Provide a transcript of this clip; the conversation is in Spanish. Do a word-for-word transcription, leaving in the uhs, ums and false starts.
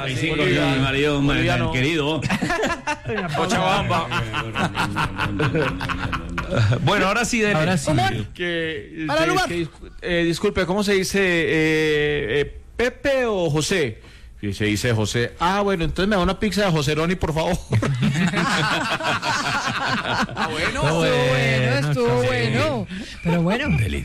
Ahí sí, mi marido, boliviano. querido. Cochabamba. Bueno, ahora sí, dele. Ahora sí. Que, Para el de- lugar. que dis- eh, disculpe, ¿cómo se dice? Eh, eh, ¿Pepe o José? Y se dice José. Ah, bueno, entonces me da una pizza de Joseroni, por favor. Ah, bueno, estuvo bueno, estuvo sí. bueno. Pero bueno.